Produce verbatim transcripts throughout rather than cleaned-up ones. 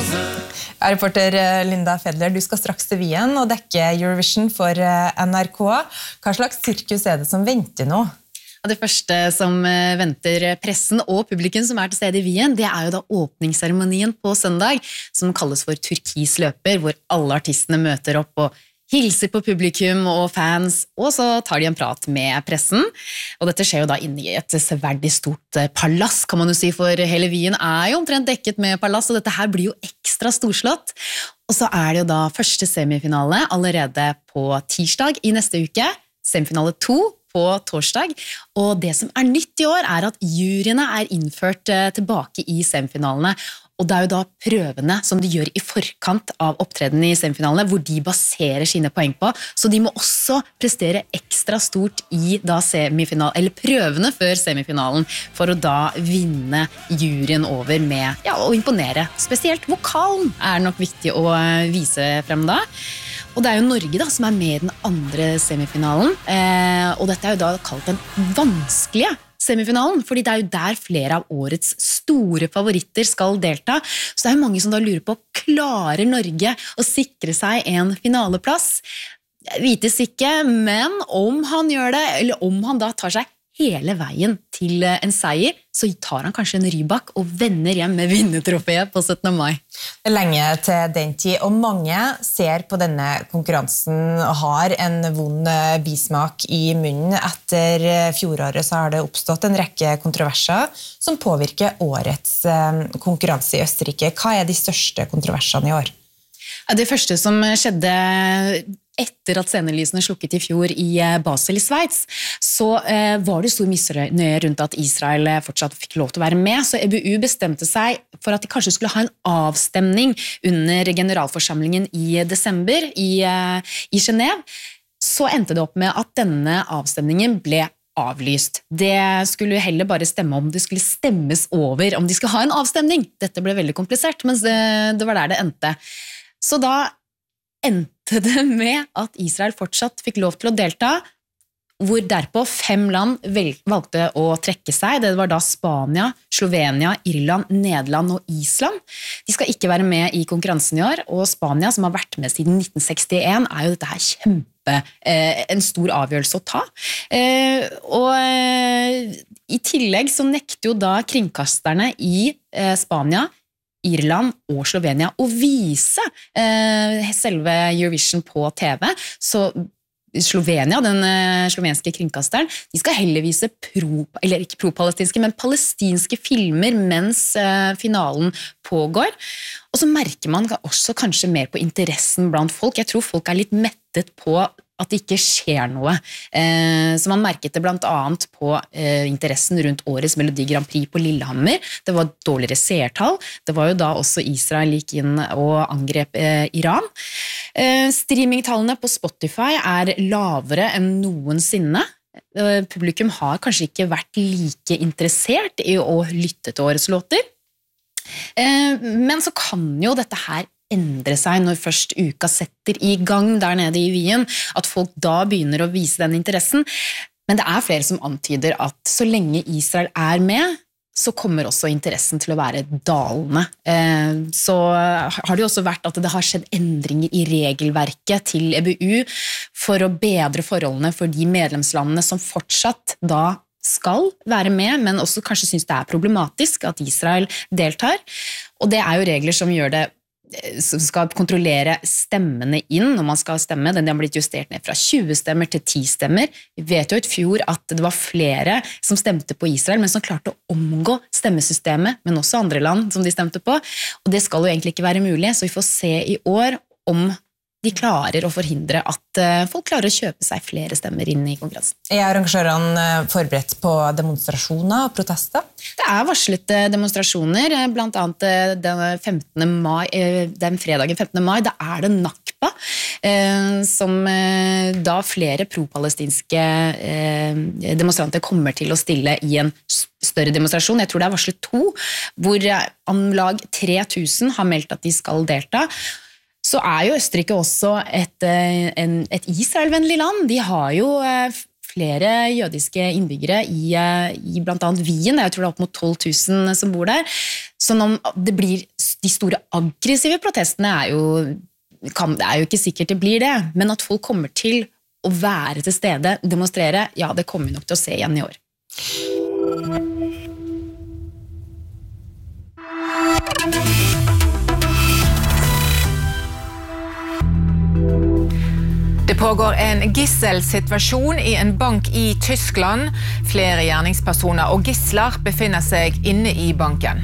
Ja, reporter Linda Fedler, du skal straks til Wien og dekke Eurovision for N R K. Hva slags sirkus er det som venter nå? Det første som venter pressen og publikum som er til stede i Wien, det er jo da åpningsseremonien på søndag, som kalles for Turkis løper, hvor alle artistene møter opp og hilser på publikum og fans, og så tar de en prat med pressen. Og dette skjer jo da inne i et severdig stort palass, kan man jo si, for hele Wien er jo omtrent dekket med palass, og dette her blir jo ekstra storslått. Og så er det jo da første semifinale allerede på tirsdag i neste uke, semifinale to på torsdag, og det som er nytt i år er at juryene er innført tilbake i semifinalene, og det er jo da prøvene som de gjør i forkant av opptreden i semifinalene, hvor de baserer sine poeng på, så de må også prestere ekstra stort i da semifinal, eller prøvene før semifinalen, for å da vinne juryen over med, ja, å imponere. Spesielt vokalen er nok viktig å vise frem da. Og det er jo Norge da, som er med i den andre semifinalen, eh, og dette er jo da kalt den vanskelige semifinalen, fordi det er jo der flere av årets store favoritter skal delta. Så det er jo mange som da lurer på, klarer Norge å sikre seg en finaleplass? Vites ikke, men om han gjør det, eller om han da tar seg hele veien til en seier, så tar han kanskje en Rybak og vender hjem med vinnertrofeet på syttende mai. Det er lenge til den tid, og mange ser på denne konkurransen og har en vond bismak i munnen. Etter fjoråret så har det oppstått en rekke kontroverser som påvirker årets konkurranse i Østerrike. Hva er de største kontroversene i år? Det første som skjedde etter at scenelysene slukket i fjor i Basel i Sveits, så eh, var det stor misnøye rundt at Israel fortsatt fikk lov til å være med, så E B U bestemte seg for at de kanskje skulle ha en avstemning under generalforsamlingen i desember i, eh, i Genève. Så endte det opp med at denne avstemningen ble avlyst. Det skulle heller bare stemme om det skulle stemmes over, om de skulle ha en avstemning. Dette ble veldig komplisert, men det, det var der det endte. Så da endte det med at Israel fortsatt fikk lov til å delta, hvor derpå fem land valgte å trekke seg. Det var da Spania, Slovenia, Irland, Nederland og Island. De skal ikke være med i konkurransen i år, og Spania, som har vært med siden nitten sekstien, er jo dette her kjempe, eh, en stor avgjørelse å ta. Eh, og eh, i tillegg så nekter jo da kringkasterne i eh, Spania, Irland og Slovenia å vise eh, selve Eurovision på T V, så Slovenia, den eh, slovenske kringkasteren, de skal heller vise pro, eller ikke pro-palestinske, men palestinske filmer mens eh, finalen pågår. Og så merker man også kanskje mer på interessen blant folk. Jeg tror folk er litt mettet på at det ikke skjer noe. Eh, så man merket det blant annet på eh, interessen rundt årets Melodi Grand Prix på Lillehammer. Det var dårligere seertall. Det var jo da også Israel gikk inn og angrep eh, Iran. Eh, streamingtallene på Spotify er lavere enn noensinne. Eh, publikum har kanskje ikke vært like interessert i å lytte til årets låter. Eh, men så kan jo dette her endre seg når først uka setter i gang der nede i Wien, at folk da begynner å vise den interessen. Men det er flere som antyder at så lenge Israel er med, så kommer også interessen til å være dalende. Så har det jo også vært at det har skjedd endringer i regelverket til E B U for å bedre forholdene for de medlemslandene som fortsatt da skal være med, men også kanskje synes det er problematisk at Israel deltar. Og det er jo regler som gjør det som skal kontrollere stemmene inn når man skal stemme. Den har blitt justert ned fra tjue stemmer til ti stemmer. Vi vet jo i fjor at det var flere som stemte på Israel, men som klarte å omgå stemmesystemet, men også andre land som de stemte på. Og det skal jo egentlig ikke være mulig, så vi får se i år om de klarer å forhindre at folk klarer å kjøpe seg flere stemmer inn i konkurransen. Er arrangørene forberedt på demonstrasjoner og protester? Det er varslet demonstrasjoner, blant annet den, femtende mai, den fredagen femtende mai, da er det Nakba, som da flere pro-palestinske demonstranter kommer til å stille i en større demonstrasjon. Jeg tror det er varslet to, hvor om lag tre tusen har meldt at de skal delta. Så er jo Østerrike også et, en, et Israel-vennlig land. De har jo flere jødiske innbyggere i, i blant annet Wien. Jeg tror det er opp mot tolv tusen som bor der. Så når det blir de store aggressive protestene er jo, kan, det er jo ikke sikkert det blir det, men at folk kommer til å være til stede, demonstrere, ja, det kommer vi nok til å se igjen i år. Det pågår en gisselsituasjon i en bank i Tyskland. Flere gjerningspersoner og gissler befinner seg inne i banken.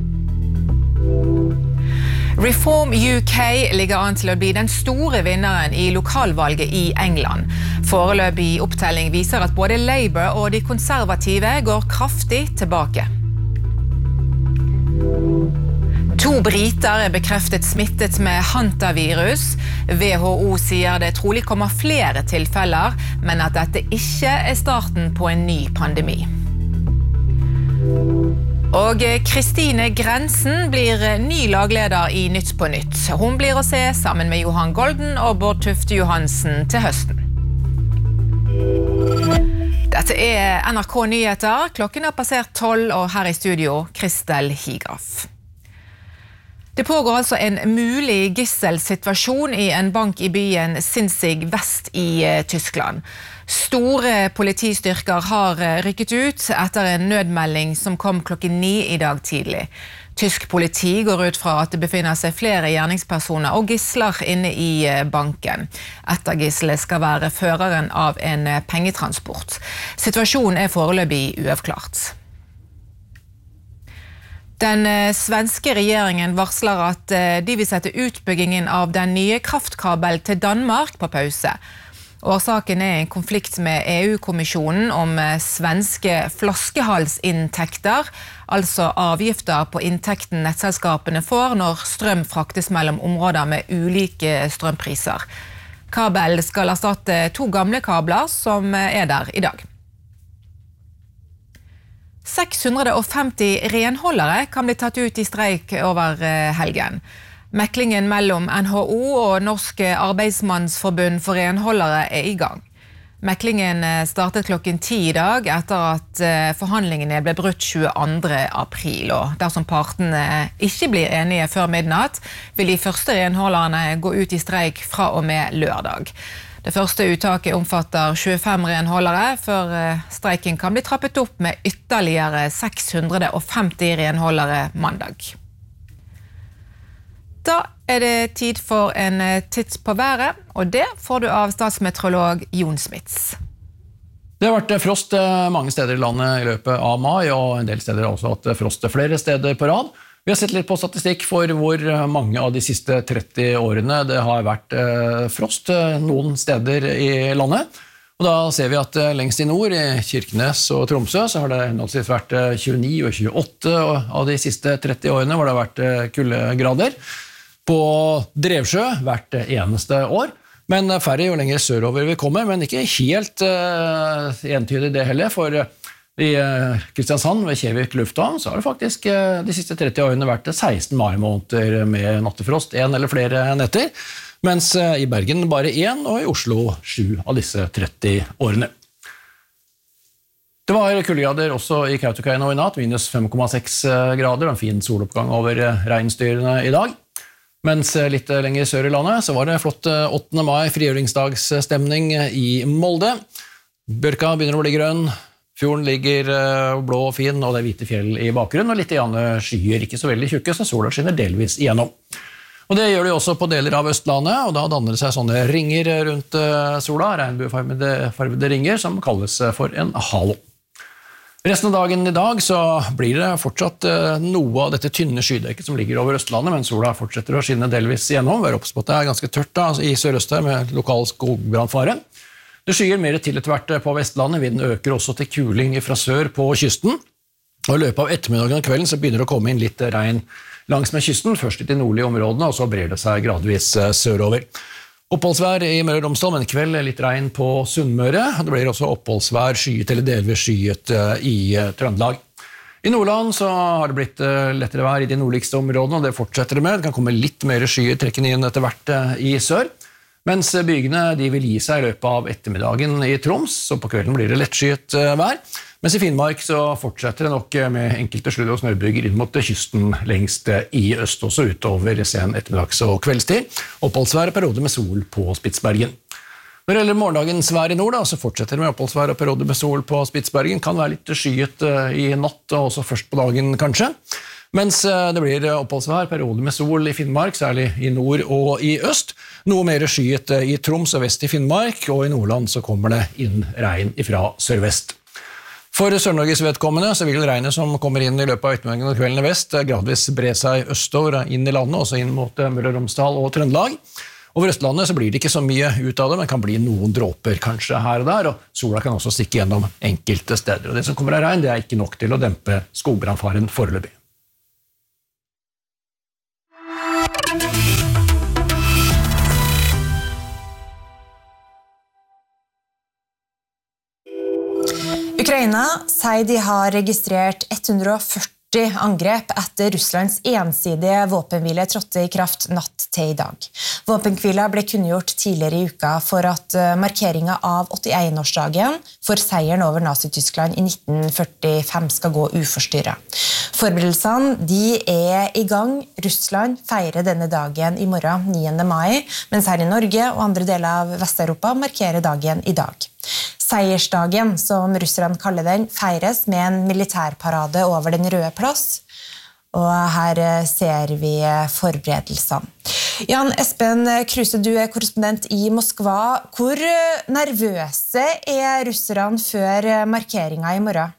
Reform U K ligger an til å bli den store vinneren i lokalvalget i England. Foreløpig opptelling viser at både Labour og de konservative går kraftig tilbake. To briter er bekreftet smittet med hantavirus. W H O sier det trolig kommer flere tilfeller, men at dette ikke er starten på en ny pandemi. Og Kristine Grensen blir ny lagleder i Nytt på Nytt. Hun blir å se sammen med Johan Golden og Bård Tufte Johansen til høsten. Dette er N R K Nyheter. Klokken har passert tolv, og her i studio, Kristel Higraf. Det pågår altså en mulig gisselsituasjon i en bank i byen Sinzig vest i Tyskland. Store politistyrker har rykket ut etter en nødmelding som kom klokken ni i dag tidlig. Tysk politi går ut fra at det befinner seg flere gjerningspersoner og gissler inne i banken. Et av gisslene skal være føreren av en pengetransport. Situasjonen er foreløpig uavklart. Den svenske regjeringen varsler at de vil sette utbyggingen av den nye kraftkabel til Danmark på pause. Årsaken er en konflikt med E U-kommisjonen om svenske flaskehalsinntekter, altså avgifter på inntekten nettselskapene får når strøm fraktes mellom områder med ulike strømpriser. Kabel skal erstatte to gamle kabler som er der i dag. seks hundre og femti renholdere kan bli tatt ut i streik over helgen. Meklingen mellom N H O og Norsk Arbeidsmannsforbund for renholdere er i gang. Meklingen startet klokken ti i dag etter at forhandlingene ble brutt tjueandre april. Og dersom partene ikke blir enige før midnatt, vil de første renholderne gå ut i streik fra og med lørdag. Det første uttaket omfatter tjuefem renholdere, før streiken kan bli trappet opp med ytterligere seks hundre og femti renholdere mandag. Da er det tid for en titt på været, og det får du av statsmeteorolog Jon Smits. Det har vært frost mange steder i landet i løpet av mai, og en del steder har også hatt frost flere steder på rad. Vi har sett litt på statistikk for hvor mange av de siste tretti årene det har vært frost noen steder i landet. Og da ser vi at lengst i nord, i Kirkenes og Tromsø, så har det henholdsvis vært tjueni og tjueåtte av de siste tretti årene hvor det har vært kuldegrader. På Drevsjø hvert eneste år, men færre jo lenger sørover vi kommer, men ikke helt uh, entydig det heller, for i Kristiansand ved Kjevik lufthavn så har det faktisk de siste tretti årene vært seksten mai-måneder med nattefrost, en eller flere netter, mens i Bergen bare én, og i Oslo sju av disse tretti årene. Det var kuldegrader også i Kautokeino i natt, minus fem komma seks grader, en fin soloppgang over regnstyrene i dag. Mens litt lenger sør i landet så var det flott åttende mai frigjøringsdagsstemning i Molde. Bjørka begynner å bli grønn, fjorden ligger blå og fin, og det er hvite fjell i bakgrunnen, og litt igjen skyer, ikke så veldig tjukke, så sola skinner delvis igjennom. Og det gjør det også på deler av Østlandet, og da danner det seg sånne ringer rundt sola, regnbuefarvede ringer, som kalles for en halo. Resten av dagen i dag så blir det fortsatt noe av dette tynne skydekket som ligger over Østlandet, men sola fortsetter å skinne delvis igjennom. Vi er oppspått det er ganske tørt da, i sørøst her med lokal skogbrannfare. Det skyer mer til etter hvert på Vestlandet, vinden øker også til kuling fra sør på kysten. Og i løpet av ettermiddagen og kvelden så begynner det å komme inn litt regn langs med kysten, først i de nordlige områdene, og så brer det seg gradvis sørover. Oppholdsvær i Møre og Romsdal, men kveld litt regn på Sunnmøre. Det blir også oppholdsvær skyet eller delvis skyet i Trøndelag. I Nordland så har det blitt lettere vær i de nordligste områdene, og det fortsetter det med. Det kan komme litt mer skyer trekkende inn etter hvert i sør. Mens bygene de vil gi seg i løpet av ettermiddagen i Troms, så på kvelden blir det lettskyet vær. Mens i Finnmark så fortsetter det nok med enkelte sludd- og snøbyger inn mot kysten lengst i øst, også utover sen ettermiddags- og kveldstid. Oppholdsvær og periode med sol på Spitsbergen. Når det gjelder morgendagens vær i nord, da, så fortsetter det med oppholdsvær og periode med sol på Spitsbergen. Kan være litt skyet i natt, og også først på dagen kanskje. Mens det blir oppholdsvær, periode med sol i Finnmark, særlig i nord og i øst. Noe mer skyet i Troms og vest i Finnmark, og i Nordland så kommer det inn regn fra sørvest. For Sør-Norges vedkommende så vil regnet som kommer inn i løpet av ettermiddagen og kvelden i vest gradvis bre seg østover inn i landet, også inn mot Møre og Romsdal og Trøndelag. Over Østlandet så blir det ikke så mye ut av det, men kan bli noen dråper kanskje her og der, og sola kan også stikke gjennom enkelte steder. Og det som kommer av regn, det er ikke nok til å dempe skogbrannfaren foreløpig. Ukraina sier de har registrert ett hundre og førti angrep etter Russlands ensidige våpenhvile trådte i kraft natt til i dag. Våpenhvila ble kunngjort tidligere i uka for at markeringen av åttien-årsdagen for seieren over Nazi-Tyskland i nitten førtifem skal gå uforstyrret. Forberedelsene de er i gang. Russland feirer denne dagen i morgen, niende mai, mens her i Norge og andre deler av Vest-Europa markerer dagen i dag. Seiersdagen, som russerne kaller den, feires med en militærparade over den røde plass, og her ser vi forberedelsene. Jan Espen Kruse, du er korrespondent i Moskva. Hvor nervøse er russerne før markeringen i morgen?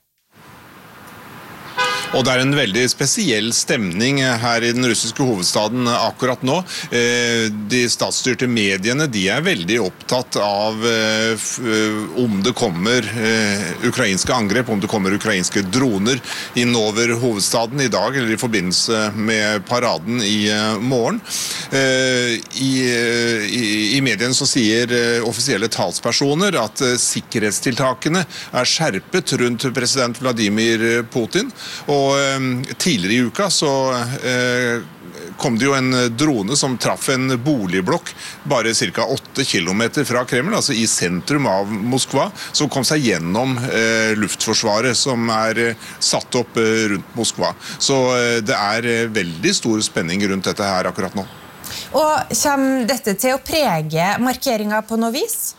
Og det er en veldig spesiell stemning her i den russiske hovedstaden akkurat nå. De statsstyrte mediene de er veldig opptatt av om det kommer ukrainske angrep, om det kommer ukrainske droner innover hovedstaden i dag, eller i forbindelse med paraden i morgen. I, i, i mediene så sier offisielle talspersoner at sikkerhetstiltakene er skjerpet rundt president Vladimir Putin, og Og tidligere i uka så eh, kom det jo en drone som traff en boligblokk bare cirka åtte kilometer fra Kreml, altså i sentrum av Moskva, som kom seg gjennom eh, luftforsvaret som er eh, satt opp eh, rundt Moskva. Så eh, det er eh, veldig stor spenning rundt dette her akkurat nå. Og kommer dette til å prege markeringen på noe vis?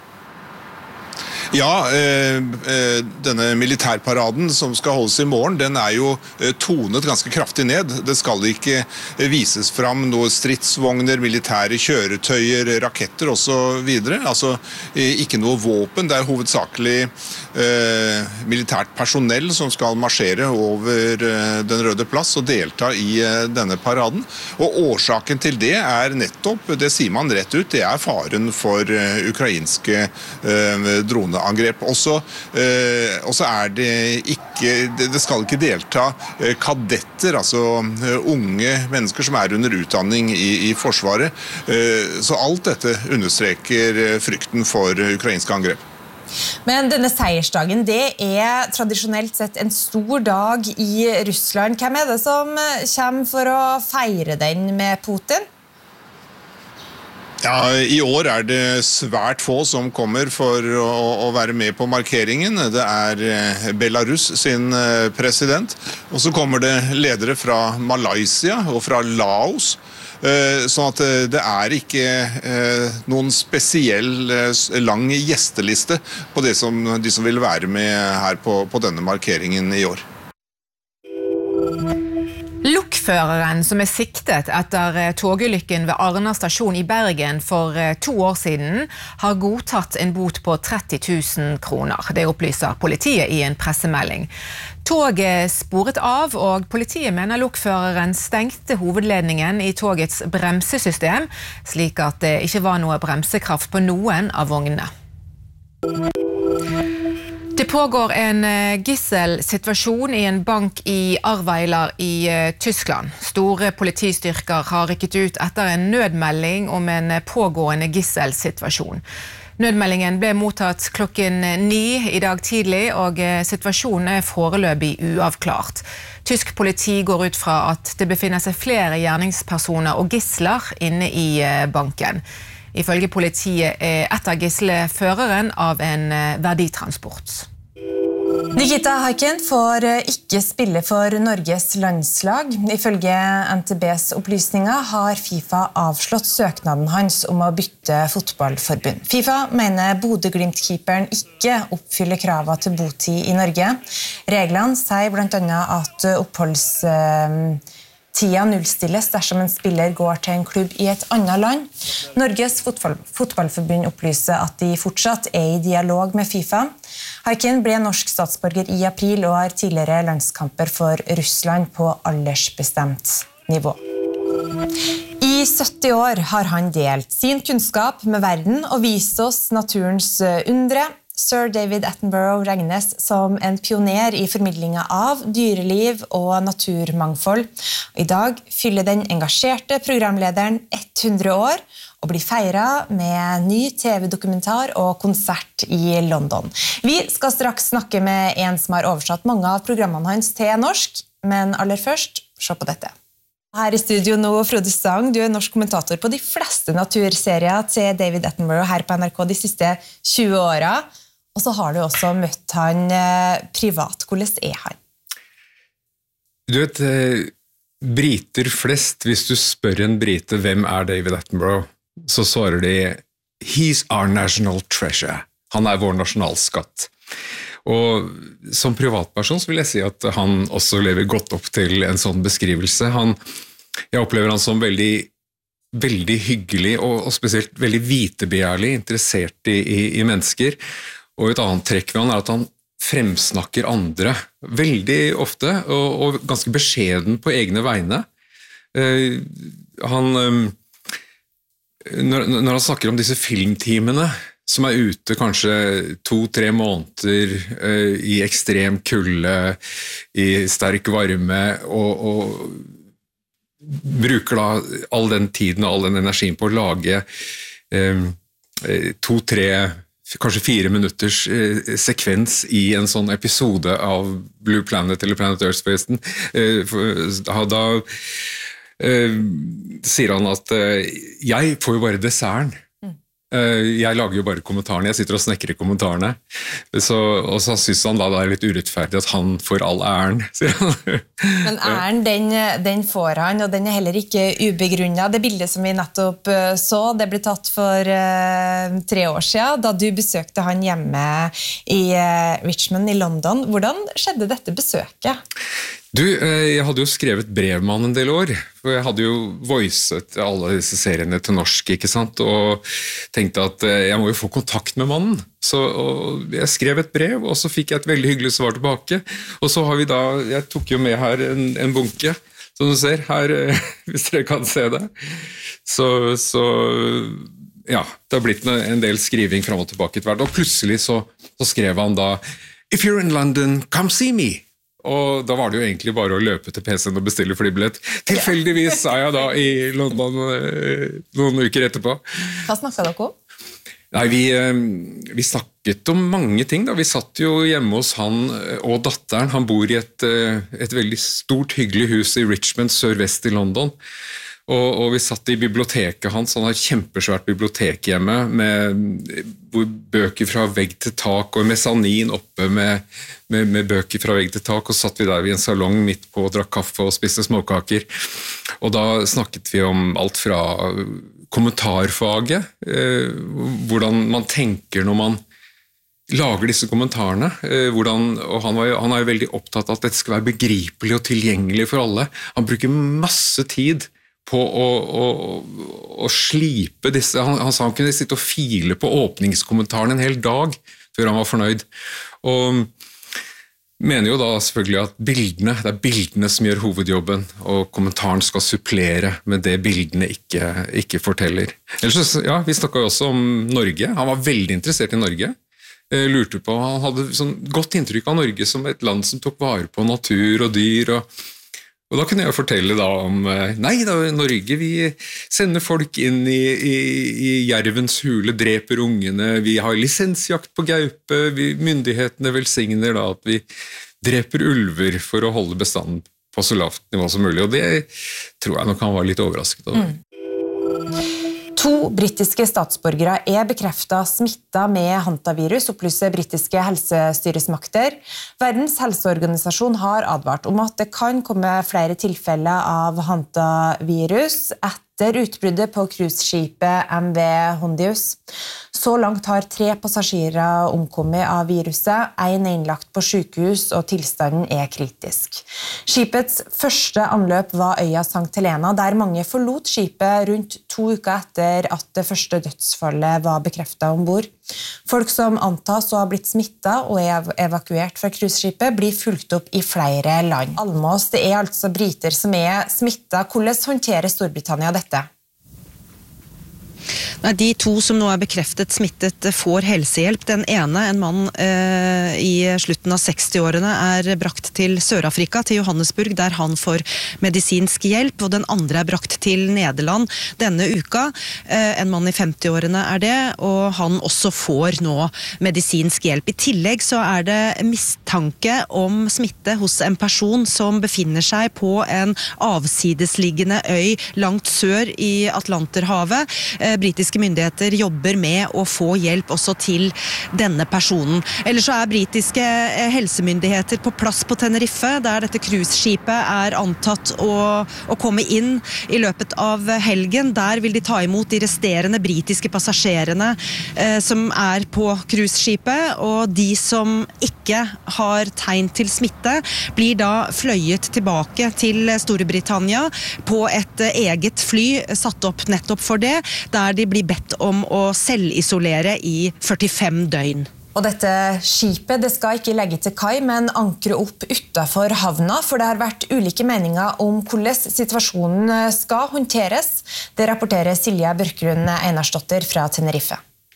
Ja, eh, denne militærparaden som skal holdes i morgen, den er jo tonet ganske kraftig ned. Det skal ikke vises fram noen stridsvogner, militære kjøretøyer, raketter og så videre. Altså ikke noe våpen. Det er hovedsakelig eh, militært personell som skal marsjere over eh, den røde plass og delta i eh, denne paraden. Og årsaken til det er nettopp, det sier man rett ut, det er faren for eh, ukrainske eh, droner. Angrep. Også, eh, også er det ikke, det skal ikke delta eh, kadetter, altså eh, unge mennesker som er under utdanning i, i forsvaret. Eh, så alt dette understreker eh, frykten for eh, ukrainske angrep. Men denne seiersdagen, det er tradisjonelt sett en stor dag i Russland. Hvem er det som kommer for å feire den med Putin? Ja, i år er det svært få som kommer for å, å være med på markeringen. Det er Belarus sin president, og så kommer det ledere fra Malaysia og fra Laos. Sånn at det er ikke noen spesiell lang gjesteliste på det som, de som vil være med her på, på denne markeringen i år. Lokføreren som er siktet etter togulykken ved Arna stasjon i Bergen for to år siden, har godtatt en bot på tretti tusen kroner. Det opplyser politiet i en pressemelding. Toget sporet av, og politiet mener lokføreren stengte hovedledningen i togets bremsesystem, slik at det ikke var noe bremsekraft på noen av vognene. Det pågår en gisselsituasjon i en bank i Arweiler i Tyskland. Store politistyrker har rykket ut etter en nødmelding om en pågående gisselsituasjon. Nødmeldingen ble mottatt klokken ni i dag tidlig, og situasjonen er foreløpig uavklart. Tysk politi går ut fra at det befinner seg flere gjerningspersoner og gisler inne i banken. Ifølge politiet er et av gisleføreren av en verditransport. Nikita Haikin får ikke spille for Norges landslag. Ifølge N T B's opplysninger har FIFA avslått søknaden hans om å bytte fotballforbund. FIFA mener Bodø-Glimt-keeperen ikke oppfyller kravet til botid i Norge. Reglene sier blant annet at oppholdstida nullstilles dersom en spiller går til en klubb i et annet land. Norges fotball fotballforbund opplyser at de fortsatt er i dialog med FIFA. Haikin ble norsk statsborger i april og har tidligere landskamper for Russland på aldersbestemt nivå. I sytti år har han delt sin kunnskap med verden og vist oss naturens undre. Sir David Attenborough regnes som en pioner i formidlingen av dyreliv og naturmangfold. I dag fyller den engasjerte programlederen hundre år og blir feiret med ny T V-dokumentar og konsert i London. Vi skal straks snakke med en som har oversatt mange av programmene hans til norsk, men aller først, se på dette. Her i studio nå, Frode Stang, du er norsk kommentator på de fleste naturserier til David Attenborough her på N R K de siste tjue årene. Og så har du også møtt han privat. Hvordan er han? Du vet, briter flest, hvis du spør en brite hvem er David Attenborough, så svarer de «He's our national treasure». Han er vår nasjonalskatt. Og som privatperson så vil jeg si at han også lever godt opp til en sånn beskrivelse. Han, jeg opplever han som veldig, veldig hyggelig og, og spesielt veldig vitebegjærlig, interessert i, i, i mennesker. Og et annet trekk ved han er at han fremsnakker andre veldig ofte, og, og ganske beskjeden på egne vegne. Uh, han, um, når, når han snakker om disse filmteamene, som er ute kanskje to-tre måneder uh, i ekstrem kulde, i sterk varme, og, og bruker da all den tiden og all den energien på å lage um, to-tre kanskje fire minutters eh, sekvens i en sånn episode av Blue Planet eller Planet Earth-festen. Eh, da da eh, sier han at eh, jeg får jo bare desserten. Jeg lager jo bare kommentarene, jeg sitter og snekrer kommentarene. Så, og så synes han da det er litt urettferdig at han får all æren, sier han. Men æren, den, den får han, og den er heller ikke ubegrunnet. Det bildet som vi nettopp så, det ble tatt for uh, tre år siden, da du besøkte han hjemme i uh, Richmond i London. Hvordan skjedde dette besøket? Du, jeg hadde jo skrevet brev med han en del år, for jeg hadde jo voicet alle disse seriene til norsk, ikke sant, og tenkte at jeg må jo få kontakt med mannen. Så jeg skrev et brev, og så fikk jeg et veldig hyggelig svar tilbake, og så har vi da, jeg tok jo med her en, en bunke, som du ser her, hvis dere kan se det. Så, så ja, det har blitt en del skriving frem og tilbake til hvert, og plutselig så, så skrev han da, «If you're in London, come see me!» Og da var det jo egentlig bare å løpe til P C-en og bestille flybillett. Tilfeldigvis er jeg da i London noen uker etterpå. Hva snakket dere om? Nei, vi, vi snakket om mange ting da. Vi satt jo hjemme hos han og datteren. Han bor i et, et veldig stort, hyggelig hus i Richmond, sørvest i London. Og, og vi satt i biblioteket hans, han har et kjempesvært bibliotek hjemme, med bøker fra vegg til tak, og mesanin oppe med, med, med bøker fra vegg til tak, og satt vi der i en salong midt på og drakk kaffe og spiste småkaker. Og da snakket vi om alt fra kommentarfaget, eh, hvordan man tenker når man lager disse kommentarene, eh, hvordan, og han, var jo, han er jo veldig opptatt av at dette skal være begripelig og tilgjengelig for alle. Han bruker masse tid på å, å, å slipe disse, han, han sa han kunne sitte og file på åpningskommentaren en hel dag før han var fornøyd, og mener jo da selvfølgelig at bildene, det er bildene som gjør hovedjobben, og kommentaren skal supplere med det bildene ikke, ikke forteller. Ellers, ja, vi snakket jo også om Norge, han var veldig interessert i Norge, lurte på, han hadde sånn godt inntrykk av Norge som et land som tok vare på natur og dyr, og Og da kunne jeg fortelle da om, nei da, Norge, vi sender folk inn i, i, i jervens hule, dreper ungene, vi har lisensjakt på gaupe, vi, myndighetene velsigner da at vi dreper ulver for å holde bestanden på så lavt nivå som mulig, og det tror jeg nok han var litt overrasket over. Mm. To britiske statsborgere er bekreftet smittet med hantavirus, opplyser britiske helsestyresmakter. Verdens helseorganisasjon har advart om at det kan komme flere tilfeller av hantavirus etter utbruddet på cruiseskipet M V Hondius. Så langt har tre passasjerer omkommet av viruset, en er innlagt på sykehus og tilstanden er kritisk. Skipets første anløp var øya Sankt Helena, der mange forlot skipet rundt to uker etter at det første dødsfallet var bekreftet ombord. Folk som antas å ha blitt smittet og er evakuert fra cruiseskipet blir fulgt opp i flere land. Almås, det er altså briter som er smittet. Hvordan håndterer Storbritannia dette? De to som nå er bekreftet smittet får helsehjelp. Den ene, en mann eh, i slutten av seksti-årene, er brakt til Sør-Afrika, til Johannesburg, der han får medisinsk hjelp, og den andre er brakt til Nederland denne uka. Eh, en mann i femti-årene er det, og han også får nå medisinsk hjelp. I tillegg så er det mistanke om smitte hos en person som befinner seg på en avsidesliggende øy langt sør i Atlanterhavet. Eh, britiske myndigheter jobber med å få hjelp også til denne personen. Ellers så er britiske helsemyndigheter på plass på Tenerife, der dette cruiseskipet er antatt å, å komme inn i løpet av helgen. Der vil de ta imot de resterende britiske passasjerene eh, som er på cruiseskipet, og de som ikke har tegn til smitte, blir da fløyet tilbake til Storbritannia på et eget fly satt opp nettopp for det, der de blir bedt om å selvisolere i førtifem døgn. Og dette skipet det skal ikke legge til kai, men ankre opp utenfor havna, for det har vært ulike meninger om hvordan situasjonen skal håndteres. Det rapporterer Silje Børkelund Einarsdotter fra Tenerife.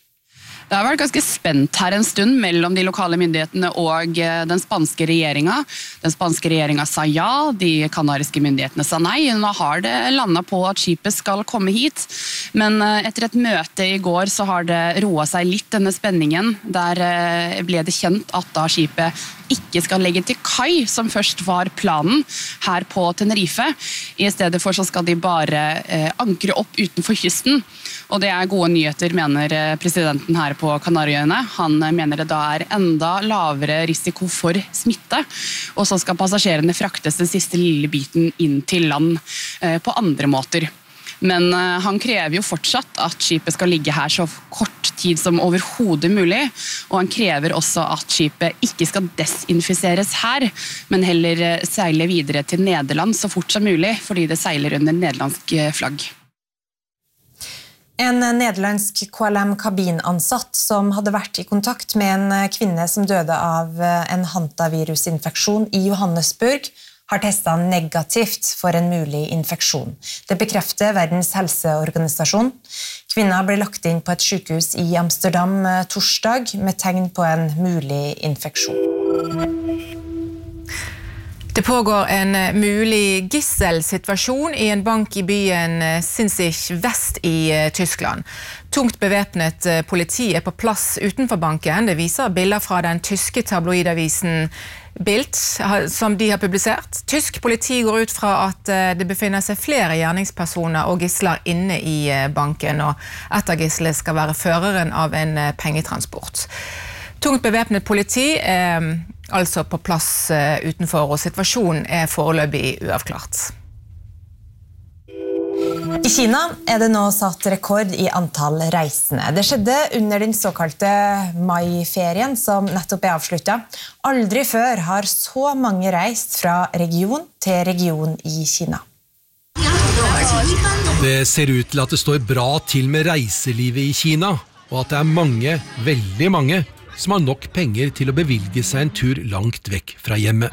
Det har vært ganske spent her en stund mellom de lokale myndighetene og den spanske regjeringa. Den spanske regjeringa sa ja, de kanariske myndighetene sa nei. Nå har det landet på at skipet skal komme hit. Men etter et møte i går så har det roet seg litt, denne spenningen. Der ble det kjent at da skipet ikke skal legge til kai, som først var planen her på Tenerife. I stedet for så skal de bare eh, ankre opp utenfor kysten. Og det er gode nyheter, mener presidenten her på Kanariøyene. Han mener det da er enda lavere risiko for smitte. Og så skal passasjerene fraktes den siste lille biten inn til land eh, på andre måter. Men uh, han krever jo fortsatt at skipet skal ligge her så kort tid som overhodet mulig, og han krever også at skipet ikke skal desinfiseres her, men heller uh, seile videre til Nederland så fort som mulig, fordi det seiler under nederlandsk flagg. En nederlandsk K L M-kabinansatt som hadde vært i kontakt med en kvinne som døde av en hantavirusinfeksjon i Johannesburg, har testet negativt for en mulig infeksjon. Det bekrefter Verdens helseorganisasjon. Kvinnen ble lagt inn på et sykehus i Amsterdam torsdag med tegn på en mulig infeksjon. Det pågår en mulig gisselsituasjon i en bank i byen Sinzig vest i Tyskland. Tungt bevæpnet politi er på plass utenfor banken. Det viser bilder fra den tyske tabloidavisen Bild, som de har publisert. Tysk politi går ut fra at det befinner seg flere gjerningspersoner og gisler inne i banken, og et av gislet skal være føreren av en pengetransport. Tungt bevæpnet politi er altså på plass utenfor, og situasjonen er foreløpig uavklart. I Kina er det nå satt rekord i antall reisende. Det skjedde under den såkalte mai-ferien som nettopp er avsluttet. Aldri før har så mange reist fra region til region i Kina. Det ser ut til at det står bra til med reiselivet i Kina, og at det er mange, veldig mange, som har nok penger til å bevilge seg en tur langt vekk fra hjemmet.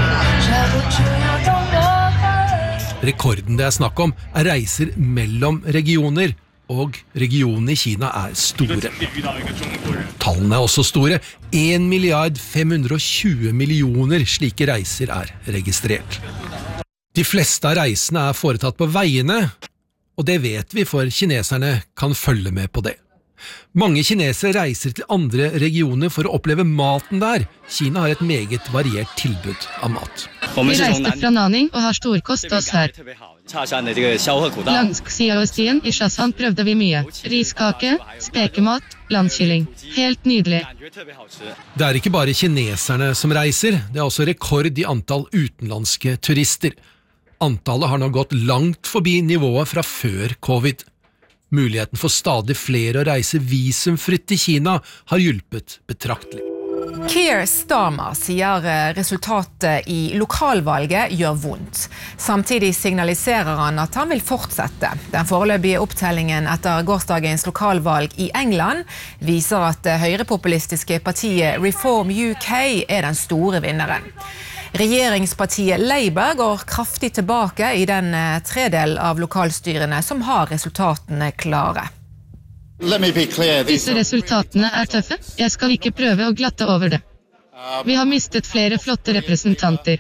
Rekorden det er snakk om er reiser mellom regioner, og regionene i Kina er store. Tallene er også store. en milliard fem hundre og tjue millioner slike reiser er registrert. De fleste av reisene er foretatt på veiene, og det vet vi, for kineserne kan følge med på det. Mange kinesere reiser til andre regioner for å oppleve maten der. Kina har et meget variert tilbud av mat. Vi reiste fra Nanning og har storkost oss her. Langs Xiaostien i Shashan prøvde vi mye. Riskake, spekemat, landkylling. Helt nydelig. Det er ikke bare kineserne som reiser, det er også rekord i antall utenlandske turister. Antallet har nå gått langt forbi nivået fra før covid. Muligheten for stadig flere å reise visumfritt til Kina har hjulpet betraktelig. Keir Starmer sier resultatet i lokalvalget gjør vondt. Samtidig signaliserer han at han vil fortsette. Den foreløpige opptellingen etter gårsdagens lokalvalg i England viser at det høyrepopulistiske partiet Reform U K er den store vinneren. Regjeringspartiet Labour går kraftig tilbake i den tredel av lokalstyrene som har resultatene klare. Disse resultatene er tøffe. Jeg skal ikke prøve å glatte over det. Vi har mistet flere flotte representanter.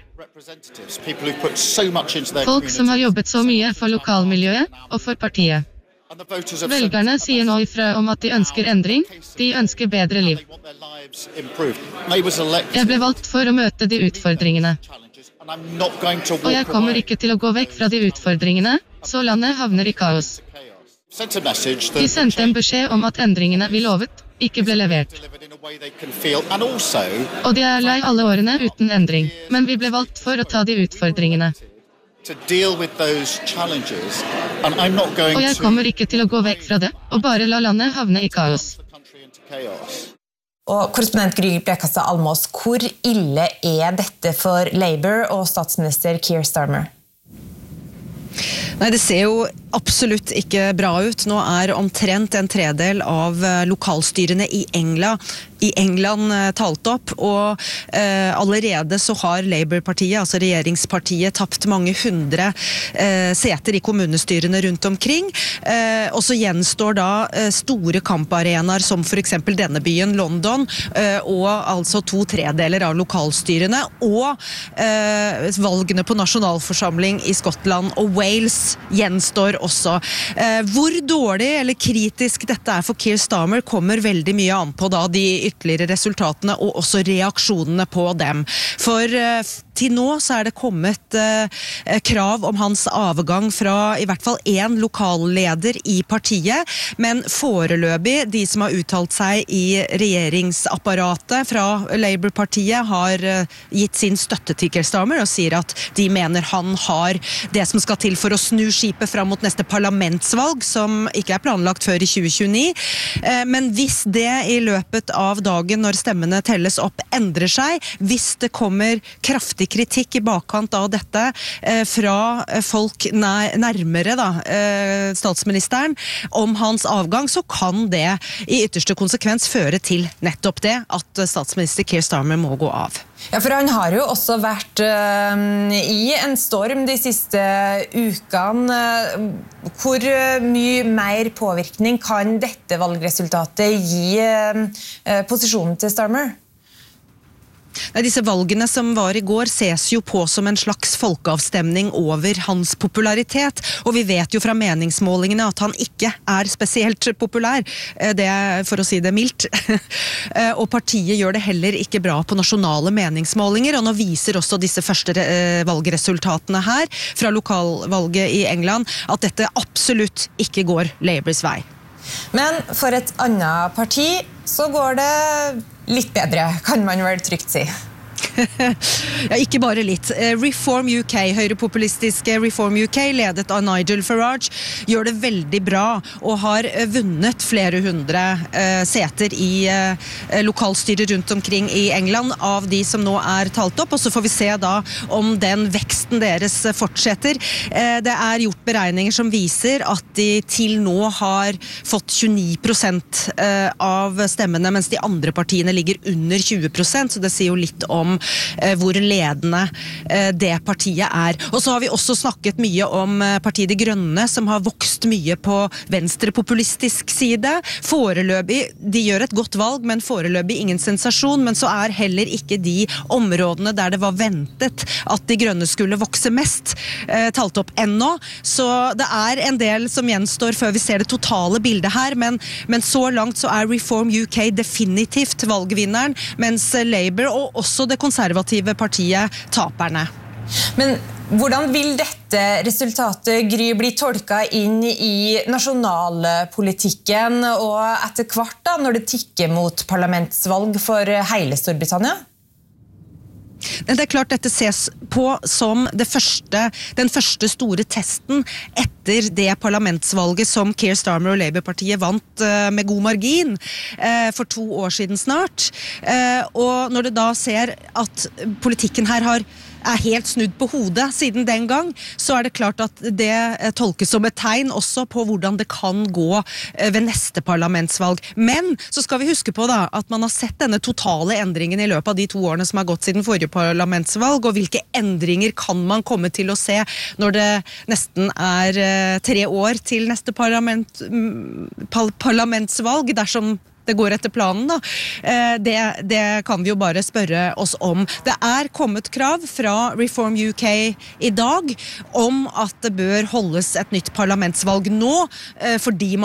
Folk som har jobbet så mye for lokalmiljøet og for partiet. Velgerne sier nå ifra om at de ønsker endring, de ønsker bedre liv. Jeg ble valgt for å møte de utfordringene. Og jeg kommer ikke til å gå vekk fra de utfordringene, så landet havner i kaos. De sendte en beskjed om at endringene vi lovet, ikke ble levert. Og de er lei alle årene uten endring, men vi ble valgt for å ta de utfordringene. Og jeg kommer ikke til å gå vekk fra det, og bare la landet havne i kaos. Og korrespondent Gry Blekastad Almås, hvor ille er dette for Labour og statsminister Keir Starmer? Nei, det ser jo absolutt ikke bra ut. Nå er omtrent en tredel av lokalstyrene i England, i England talt opp, og eh, allerede så har Labour-partiet, altså regjeringspartiet, tapt mange hundre eh, seter i kommunestyrene rundt omkring. Eh, og så gjenstår da eh, store kamparenaer som for eksempel denne byen, London, eh, og altså to tredeler av lokalstyrene, og eh, valgene på nasjonalforsamling i Skottland og Wales gjenstår også. Eh, hvor dårlig eller kritisk dette er for Keir Starmer kommer veldig mye an på da de ytterligere resultatene og også reaksjonene på dem. For eh, til nå så er det kommet eh, krav om hans avgang fra i hvert fall en lokalleder i partiet, men foreløpig de som har uttalt seg i regjeringsapparatet fra Labour-partiet har eh, gitt sin støtte til Keir Starmer og sier at de mener han har det som skal til for å snu skipet fram mot neste parlamentsvalg, som ikke er planlagt før i tjue tjueni. Men hvis det i løpet av dagen når stemmene telles opp endrer seg, hvis det kommer kraftig kritikk i bakkant av dette fra folk nærmere da, statsministeren om hans avgang, så kan det i ytterste konsekvens føre til nettopp det at statsminister Keir Starmer må gå av. Ja, for han har jo også vært uh, i en storm de siste ukene. Hvor mye mer påvirkning kan dette valgresultatet gi uh, posisjonen til Starmer? Nei, disse valgene som var i går ses jo på som en slags folkeavstemning over hans popularitet, og vi vet jo fra meningsmålingene at han ikke er spesielt populær, det er for å si det mildt. Og partiet gjør det heller ikke bra på nasjonale meningsmålinger, og nå viser også disse første valgresultatene her fra lokalvalget i England at dette absolutt ikke går Labours vei. Men for et annet parti så går det litt bedre, kan man vel trygt si. Ja, ikke bare litt. Reform U K, høyrepopulistiske Reform U K, ledet av Nigel Farage, gjør det veldig bra og har vunnet flere hundre uh, seter i uh, lokalstyret rundt omkring i England av de som nå er talt opp, og så får vi se da om den veksten deres fortsetter. Uh, det er gjort beregninger som viser at de til nå har fått tjueni prosent uh, av stemmene, mens de andre partiene ligger under tjue prosent, så det sier jo litt om eh, hvor ledende eh, det partiet er. Og så har vi også snakket mye om eh, partiet De Grønne, som har vokst mye på venstrepopulistisk side. Foreløpig, de gjør et godt valg, men foreløpig ingen sensasjon, men så er heller ikke de områdene der det var ventet at De Grønne skulle vokse mest, eh, talt opp ennå. Så det er en del som gjenstår før vi ser det totale bildet her, men, men så langt så er Reform U K definitivt valgvinneren, mens Labour og også det konservative partiet taperne. Men hvordan vil dette resultatet, Gry, bli tolket inn i nasjonalpolitikken og etter hvert da, når det tikker mot parlamentsvalg for hele Storbritannia? Det er klart dette ses på som det første, den første store testen etter det parlamentsvalget som Keir Starmer og Labour-partiet vant med god margin for to år siden snart. Og når du da ser at politikken her har er helt snudd på hodet siden den gang, så er det klart at det tolkes som et tegn også på hvordan det kan gå ved neste parlamentsvalg. Men så skal vi huske på da, at man har sett denne totale endringen i løpet av de to årene som har gått siden forrige parlamentsvalg, og hvilke endringer kan man komme til å se når det nesten er tre år til neste parlament, parlamentsvalg, dersom det går etter planen da. Det, det kan vi jo bare spørre oss om. Det er kommet krav fra Reform U K i dag om at det bør holdes et nytt parlamentsvalg nå, fordi man